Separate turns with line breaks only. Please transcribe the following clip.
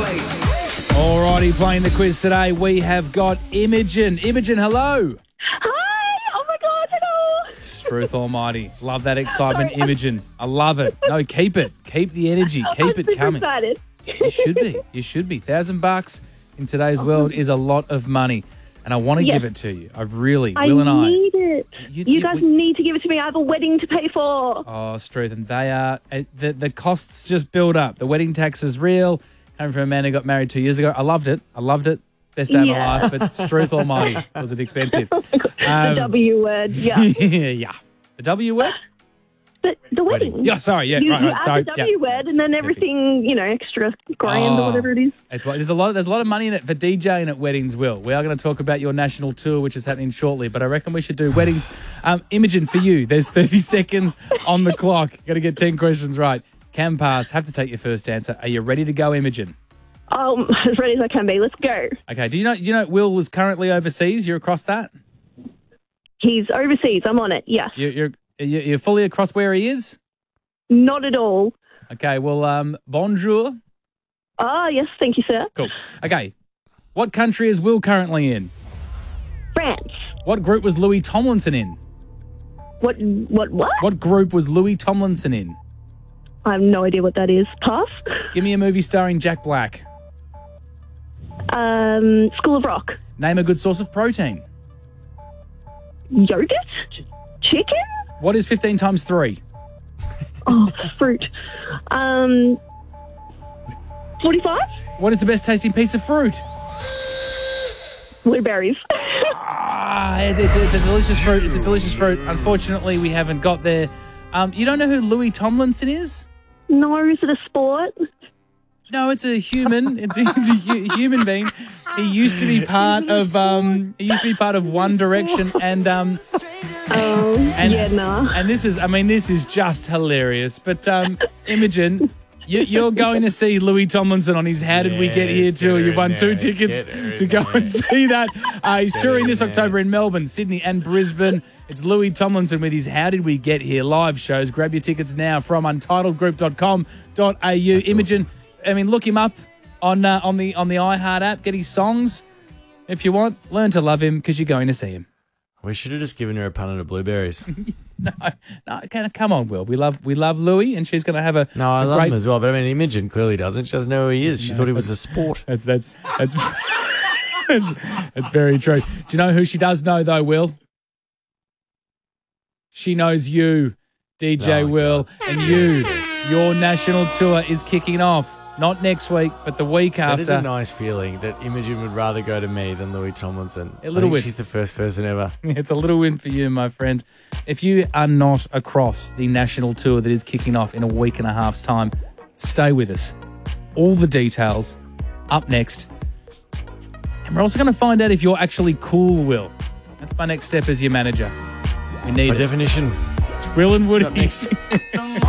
Alrighty, playing the quiz today, we have got Imogen. Imogen, hello.
Hi! Oh my God, hello!
Truth almighty. Love that excitement, Imogen. I love it. No, keep it. Keep the energy. Keep it coming.
Excited.
You should be. You should be. $1,000 in today's world is a lot of money. And I want to give it to you. I really, Will and I.
need it. You guys need to give it to me. I have a wedding to pay for.
Oh, Struth, and they are, the costs just build up. The wedding tax is real. Coming from a man who got married 2 years ago. I loved it. Best day of my life, but Struth almighty, was it expensive?
The W word, yeah.
Yeah. The W word?
The wedding.
Yeah, sorry, yeah.
You
right,
add
sorry.
the W word and then everything, extra grand or whatever it is.
There's a lot of money in it for DJing at weddings, Will. We are going to talk about your national tour, which is happening shortly, but I reckon we should do weddings. Imogen, for you, there's 30 seconds on the clock. Got to get 10 questions right. Can pass. Have to take your first answer. Are you ready to go, Imogen?
As ready as I can be. Let's go.
Okay. Do you know Will was currently overseas? You're across that?
He's overseas. I'm on it. Yes.
You're fully across where he is?
Not at all.
Okay. Well, bonjour.
Yes. Thank you, sir.
Cool. Okay. What country is Will currently in?
France.
What group was Louis Tomlinson in?
What?
What group was Louis Tomlinson in?
I have no idea what that is. Pass.
Give me a movie starring Jack Black.
School of Rock.
Name a good source of protein.
Yogurt? Chicken?
What is 15 times 3?
Oh, fruit. 45?
What is the best tasting piece of fruit?
Blueberries.
It's a delicious fruit. It's a delicious fruit. Unfortunately, we haven't got there. You don't know who Louis Tomlinson is?
No, is it a sport?
No, it's a human. It's a human being. He used to be part of One Direction and
nah.
And this is just hilarious. But Imogen, you're going to see Louis Tomlinson on his How Did We Get Here tour. You've won 2 tickets to go and see that. He's touring this October in Melbourne, Sydney and Brisbane. It's Louis Tomlinson with his How Did We Get Here live shows. Grab your tickets now from untitledgroup.com.au. Imogen, look him up on the iHeart app. Get his songs. If you want, learn to love him because you're going to see him.
We should have just given her a punnet of blueberries.
No, come on, Will. We love Louis, and she's going to have a.
No, I love him as well. But Imogen clearly doesn't. She doesn't know who he is. She thought he was a sport.
That's very true. Do you know who she does know though, Will? She knows you, DJ Will, and you. Your national tour is kicking off. Not next week, but the week after.
That is a nice feeling that Imogen would rather go to me than Louis Tomlinson.
A little win.
She's the first person ever.
It's a little win for you, my friend. If you are not across the national tour that is kicking off in a week and a half's time, stay with us. All the details up next. And we're also going to find out if you're actually cool, Will. That's my next step as your manager. We need
By definition.
It's Will and Woody.
What's up next?